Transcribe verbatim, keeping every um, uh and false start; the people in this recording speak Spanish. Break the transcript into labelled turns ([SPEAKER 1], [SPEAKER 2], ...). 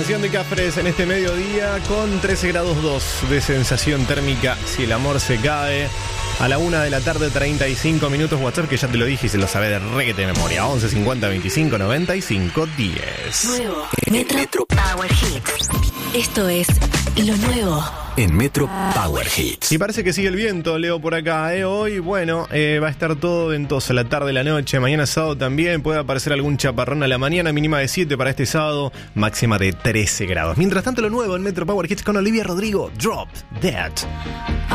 [SPEAKER 1] Canción de Cafres en este mediodía con trece grados dos de sensación térmica. Si el amor se cae. A la una de la tarde, treinta y cinco minutos. WhatsApp, que ya te lo dije y se lo sabe de reguete de memoria. once cincuenta veinticinco noventa y cinco diez.
[SPEAKER 2] Nuevo Metro, Metro Power Hits. Esto es lo nuevo
[SPEAKER 3] en Metro Power Hits.
[SPEAKER 1] Y parece que sigue el viento, Leo, por acá, ¿eh? Hoy, bueno, eh, va a estar todo ventoso, la tarde, la noche. Mañana sábado también puede aparecer algún chaparrón a la mañana. Mínima de siete para este sábado, máxima de trece grados. Mientras tanto, lo nuevo en Metro Power Hits con Olivia Rodrigo. Drop That.